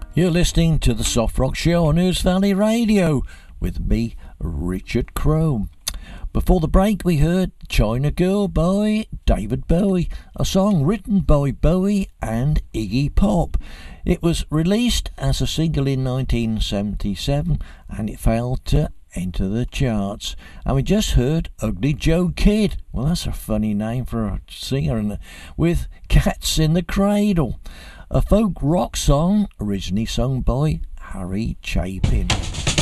You're listening to the Soft Rock Show on News Valley Radio with me, Richard Crome. Before the break, we heard China Girl by David Bowie, a song written by Bowie and Iggy Pop. It was released as a single in 1977 and it failed to enter the charts. And we just heard Ugly Joe Kid. Well, that's a funny name for a singer, with Cats in the Cradle, a folk rock song originally sung by Harry Chapin.